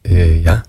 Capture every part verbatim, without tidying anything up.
Uh, ja.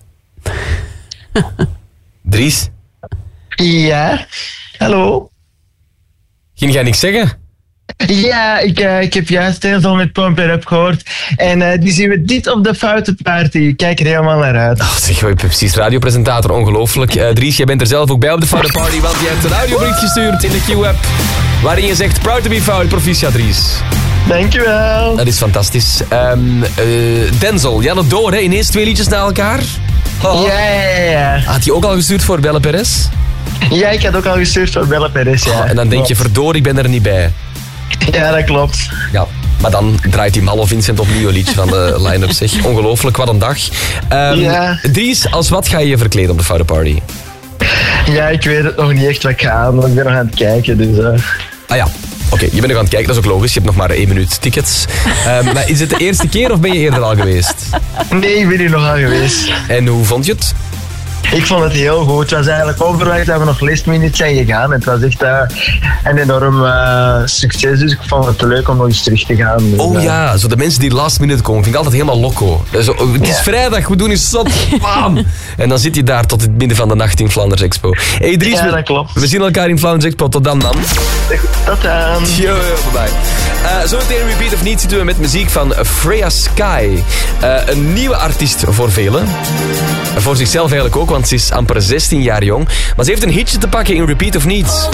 Dries? Ja, hallo? Ging jij niks zeggen? Ja, ik, uh, ik heb juist Denzel met Pump It Up gehoord. En uh, die zien we dit op de foute party. Ik kijk er helemaal naar uit. Oh, zeg, je bent precies radiopresentator, ongelooflijk. Uh, Dries, jij bent er zelf ook bij op de foute party, want je hebt een audiobericht gestuurd in de Q-app. Waarin je zegt, proud to be fout, proficiat Dries. Dankjewel. Dat is fantastisch. Um, uh, Denzel, je had het door, hè? Ineens twee liedjes na elkaar. Oh. Ja, ja, ja. Had hij ook al gestuurd voor Belle Perez? Ja, ik had ook al gestuurd voor Belle Perez, ja. Oh, en dan denk je, verdorie, ik ben er niet bij. Ja, dat klopt. Ja, maar dan draait die Mallo Vincent opnieuw een liedje van de line-up, zeg. Ongelooflijk, wat een dag. Um, ja. Dries, als wat ga je je verkleden op de foute party? Ja, ik weet het nog niet echt wat ik ga aan, want ik ben nog aan het kijken, dus... Uh... Ah ja, oké, okay, je bent nog aan het kijken, dat is ook logisch. Je hebt nog maar één minuut tickets. Um, maar is het de eerste keer of ben je eerder al geweest? Nee, ik ben hier nog al geweest. En hoe vond je het? Ik vond het heel goed. Het was eigenlijk onverwacht dat we nog last minute zijn gegaan. Het was echt uh, een enorm uh, succes, dus ik vond het leuk om nog eens terug te gaan. Dus, oh ja, uh, zo de mensen die last minute komen, vind ik altijd helemaal loco. Zo, het is ja. vrijdag, we doen eens zot. Bam! En dan zit je daar tot het midden van de nacht in Flanders Expo. Hey Dries, ja, dat klopt. We zien elkaar in Flanders Expo. Tot dan dan. Tot dan. Yo, yo, bye bye. Uh, Zometeen Repeat of Niet zitten we met muziek van Freya Sky. Uh, een nieuwe artiest voor velen. Voor zichzelf eigenlijk ook, want ze is amper zestien jaar jong. Maar ze heeft een hitje te pakken in Repeat of Niet.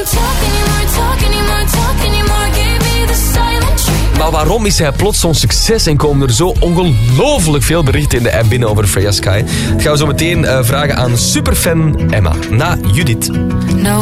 Maar waarom is hij plots zo'n succes en komen er zo ongelooflijk veel berichten in de app binnen over Freya Sky? Dat gaan we zo meteen uh, vragen aan superfan Emma, na Judith. No